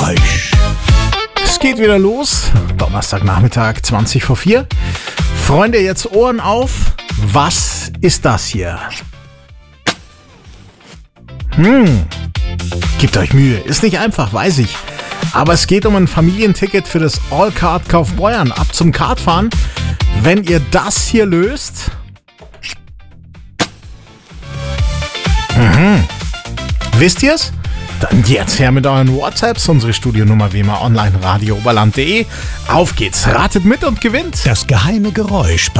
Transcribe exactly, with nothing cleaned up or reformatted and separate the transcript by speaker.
Speaker 1: Geheimgeräusch.
Speaker 2: Es geht wieder los. Donnerstagnachmittag, zwanzig vor vier. Freunde, jetzt Ohren auf. Was ist das hier? Hm. Gebt euch Mühe. Ist nicht einfach, weiß ich. Aber es geht um ein Familienticket für das All-Card Kaufbeuern. Ab zum Kartfahren. Wenn ihr das hier löst... Mhm. Wisst ihr's? Dann jetzt her mit euren WhatsApps. Unsere Studionummer wie immer online radio oberland punkt de. Auf geht's, ratet mit und gewinnt.
Speaker 1: Das geheime Geräusch bei